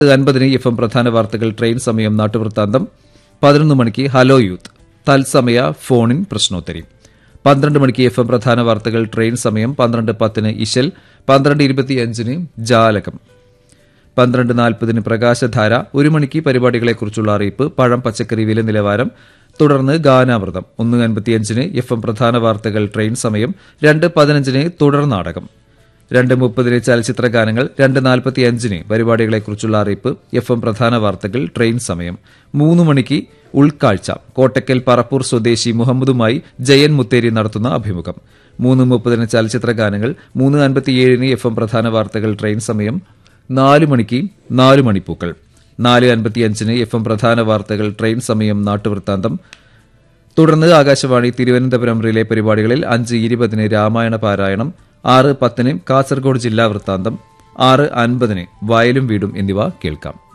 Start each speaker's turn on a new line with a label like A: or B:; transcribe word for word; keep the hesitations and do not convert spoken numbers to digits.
A: അൻപതിന് F M പ്രധാന വാർത്തകൾ ട്രെയിൻ സമയം നാട്ടുവൃത്താന്തം. പതിനൊന്ന് മണിക്ക് ഹലോ യൂത്ത് തത്സമയ ഫോണിൻ പ്രശ്നോത്തരി. പന്ത്രണ്ട് മണിക്ക് എഫ് എം പ്രധാന വാർത്തകൾ ട്രെയിൻ സമയം. പന്ത്രണ്ട് പത്തിന് ഇശൽ. പന്ത്രണ്ട് ഇരുപത്തിയഞ്ചിന് ജാലകം. പന്ത്രണ്ട് നാൽപ്പതിന് പ്രകാശധാര. ഒരു മണിക്ക് പരിപാടികളെക്കുറിച്ചുള്ള അറിയിപ്പ്. പഴം പച്ചക്കറി വില നിലവാരം. തുടർന്ന് ഗാനാമൃതം. ഒന്ന് അൻപത്തിയഞ്ചിന് എഫ് എം പ്രധാന വാർത്തകൾ ട്രെയിൻ സമയം. രണ്ട് പതിനഞ്ചിന് തുടർ നാടകം. രണ്ട് മുപ്പതിന് ചലച്ചിത്ര ഗാനങ്ങൾ. രണ്ട് നാൽപ്പത്തിയഞ്ചിന് പരിപാടികളെക്കുറിച്ചുള്ള അറിയിപ്പ്. എഫ് എം പ്രധാന വാർത്തകൾ ട്രെയിൻ സമയം. മൂന്ന് മണിക്ക് ഉൾക്കാഴ്ച. കോട്ടക്കൽ പറപ്പൂർ സ്വദേശി മുഹമ്മദുമായി ജയൻ മുത്തേരി നടത്തുന്ന അഭിമുഖം. മൂന്ന് മുപ്പതിന് ചലച്ചിത്ര ഗാനങ്ങൾ. മൂന്ന് അൻപത്തിയേഴിന് എഫ് എം പ്രധാന വാർത്തകൾ ട്രെയിൻ സമയം. നാല് മണിക്ക് നാല് മണിപ്പൂക്കൾ. നാല് അൻപത്തിയഞ്ചിന് എഫ് എം പ്രധാന വാർത്തകൾ ട്രെയിൻ സമയം നാട്ടുവൃത്താന്തം. തുടർന്ന് ആകാശവാണി തിരുവനന്തപുരം റിലേ പരിപാടികളിൽ അഞ്ച് ഇരുപതിന് രാമായണ പാരായണം. ആറ് പത്തിന് കാസർഗോഡ് ജില്ലാ വൃത്താന്തം. ആറ് അൻപതിന് വയലും വീടും എന്നിവ കേൾക്കാം.